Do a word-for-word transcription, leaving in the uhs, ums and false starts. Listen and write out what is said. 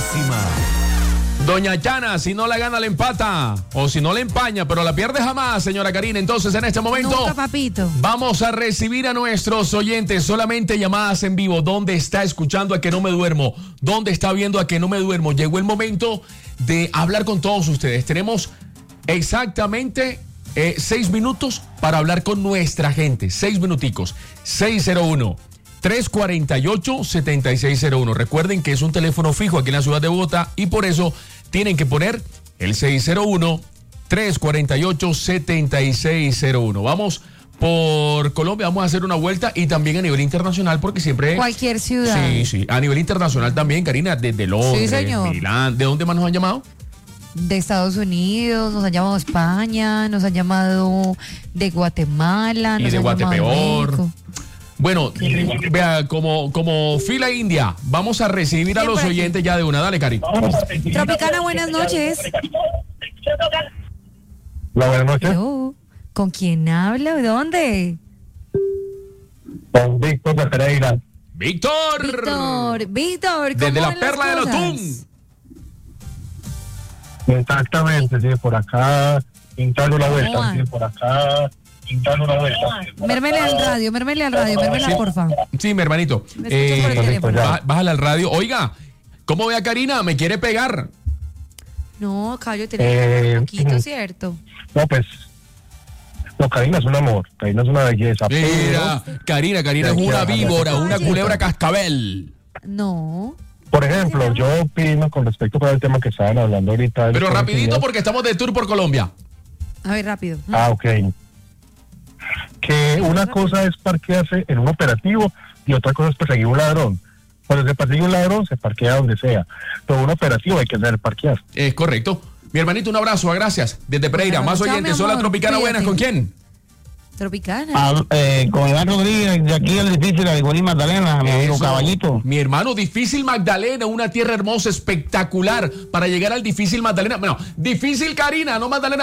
próxima. Doña Chana, si no la gana, la empata. O si no la empaña, pero la pierde jamás, señora Karina. Entonces, en este momento, Nunca, papito. vamos a recibir a nuestros oyentes. Solamente llamadas en vivo. ¿Dónde está escuchando A Que No Me Duermo? ¿Dónde está viendo A Que No Me Duermo? Llegó el momento de hablar con todos ustedes. Tenemos exactamente eh, seis minutos para hablar con nuestra gente. Seis minuticos. seis cero uno, tres cuatro ocho, siete seis cero uno. Recuerden que es un teléfono fijo aquí en la ciudad de Bogotá y por eso tienen que poner el seis cero uno, tres cuatro ocho, siete seis cero uno. Vamos por Colombia, vamos a hacer una vuelta y también a nivel internacional porque siempre... Cualquier ciudad. Sí, sí. A nivel internacional también, Karina, desde Londres, Sí, señor. Milán. ¿De dónde más nos han llamado? De Estados Unidos, nos han llamado de España, nos han llamado de Guatemala, Y nos de han llamado de Guatepeor. México. Bueno, vea, como, como fila india, vamos a recibir a Bien, los por aquí. oyentes ya de una. Dale, Cari. Tropicana, buenas noches. Hola, buenas noches. Hello. ¿Con quién habla? ¿De dónde? Con Víctor de Pereira. Víctor. Víctor, Víctor, ¿cómo Desde la van las perla del cosas? Otún. Exactamente, sí, por acá, pintando una vuelta, Juan. sí, por acá, pintando una vuelta. Mérmele al radio, mérmele al radio, mérmele, Sí. porfa. Sí, mi hermanito. Me escucho por el Eh, teléfono. bá- bájale al radio. Oiga, ¿cómo ve a Karina? ¿Me quiere pegar? No, Cayo, Eh, tenés un poquito, ujú. ¿cierto? No, pues, no, Karina es un amor, Karina es una belleza. Mira, Karina, Karina es una víbora, una culebra cascabel. No. Por ejemplo, yo opino con respecto para el tema que estaban hablando ahorita. del Pero rapidito conocimiento. porque estamos de tour por Colombia. A ver, rápido. Ah, ok. Que una cosa es parquearse en un operativo y otra cosa es perseguir un ladrón. Cuando se persigue un ladrón, se parquea donde sea. Pero un operativo hay que hacer parquear. Es correcto. Mi hermanito, un abrazo, gracias. Desde Pereira, Bueno, más chao, oyentes. mi Hola, amor, Tropicana, buenas. cuídate. ¿Con quién? Tropicana. Ah, eh, con Iván Rodríguez, de aquí al difícil de Igualí Magdalena, mi amigo Eso. Caballito. Mi hermano, difícil Magdalena, una tierra hermosa, espectacular para llegar al difícil Magdalena. Bueno, difícil Karina, no Magdalena.